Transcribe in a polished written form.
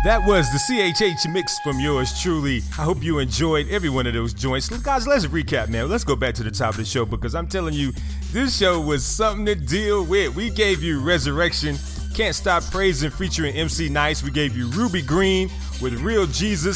That was the CHH mix from yours truly. I hope you enjoyed every one of those joints. Guys, let's recap, man. Let's go back to the top of the show because I'm telling you, this show was something to deal with. We gave you Resurrection, Can't Stop Praising featuring MC Nice. We gave you Ruby Green with Real Jesus.